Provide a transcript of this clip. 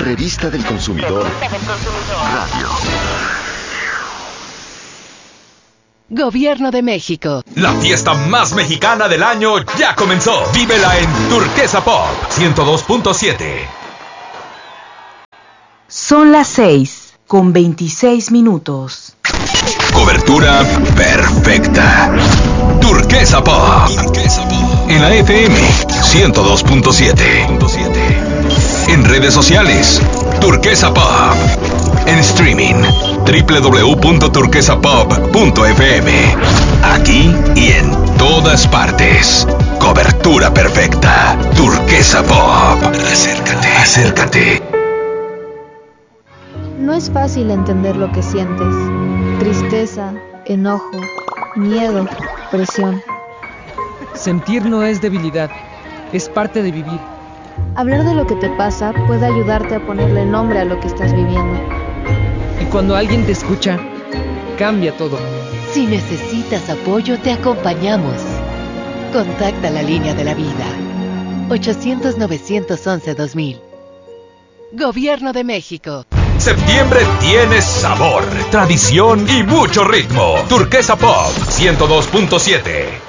Revista del Consumidor Radio. Gobierno de México. La fiesta más mexicana del año ya comenzó. Vívela en Turquesa Pop 102.7. Son las 6:26. Cobertura perfecta. Turquesa Pop. En la FM 102.7. En redes sociales, Turquesa Pop. En streaming, www.turquesapop.fm. Aquí y en todas partes. Cobertura perfecta. Turquesa Pop. Acércate. No es fácil entender lo que sientes. Tristeza, enojo, miedo, presión. Sentir no es debilidad, es parte de vivir. Hablar de lo que te pasa puede ayudarte a ponerle nombre a lo que estás viviendo. Y cuando alguien te escucha, cambia todo. Si necesitas apoyo, te acompañamos. Contacta la línea de la vida. 800-911-2000. Gobierno de México. Septiembre tiene sabor, tradición y mucho ritmo. Turquesa Pop 102.7.